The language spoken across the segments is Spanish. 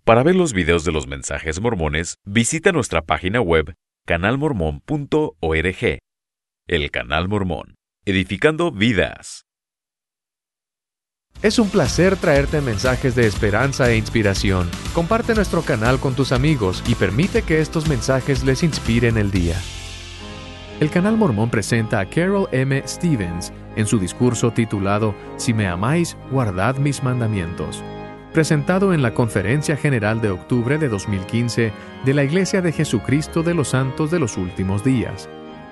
Para ver los videos de los mensajes mormones, visita nuestra página web canalmormon.org. El Canal Mormón, edificando vidas. Es un placer traerte mensajes de esperanza e inspiración. Comparte nuestro canal con tus amigos y permite que estos mensajes les inspiren el día. El Canal Mormón presenta a Carol M. Stevens en su discurso titulado Si me amáis, guardad mis mandamientos, presentado en la Conferencia General de octubre de 2015 de la Iglesia de Jesucristo de los Santos de los Últimos Días.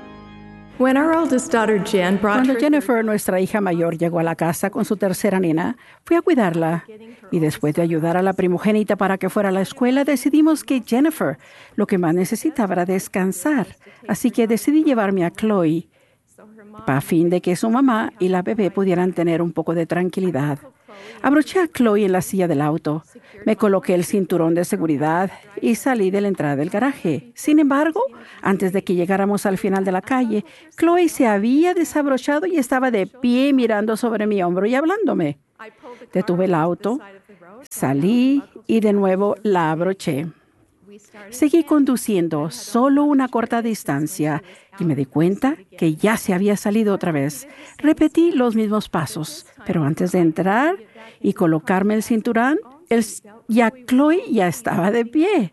Cuando Jennifer, nuestra hija mayor, llegó a la casa con su tercera nena, fui a cuidarla. Y después de ayudar a la primogénita para que fuera a la escuela, decidimos que Jennifer lo que más necesitaba era descansar. Así que decidí llevarme a Chloe a fin de que su mamá y la bebé pudieran tener un poco de tranquilidad. Abroché a Chloe en la silla del auto, me coloqué el cinturón de seguridad y salí de la entrada del garaje. Sin embargo, antes de que llegáramos al final de la calle, Chloe se había desabrochado y estaba de pie mirando sobre mi hombro y hablándome. Detuve el auto, salí y de nuevo la abroché. Seguí conduciendo solo una corta distancia y me di cuenta que ya se había salido otra vez. Repetí los mismos pasos, pero antes de entrar y colocarme el cinturón, ya Chloe ya estaba de pie.